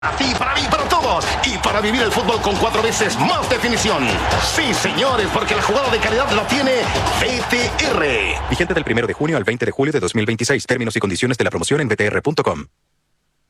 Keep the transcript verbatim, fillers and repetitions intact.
Para ti, para mí, para todos. Y para vivir el fútbol con cuatro veces más definición. Sí, señores, porque la jugada de calidad la tiene V T R. Vigente del primero de junio al veinte de julio de dos mil veintiséis. Términos y condiciones de la promoción en v t r punto com.